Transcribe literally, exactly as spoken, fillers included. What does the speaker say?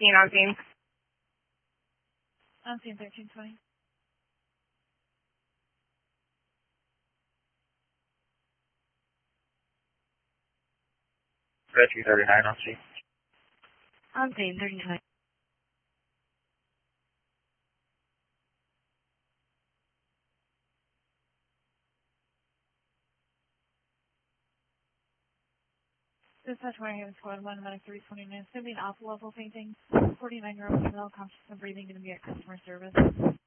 fifteen on scene. On scene thirteen twenty. Rescue thirty-nine on scene. On scene thirteen twenty. Dispatch Wareham Squad one, Medic three twenty-nine, sending alpha level painting. forty-nine year old female, conscious and breathing, going to be at customer service.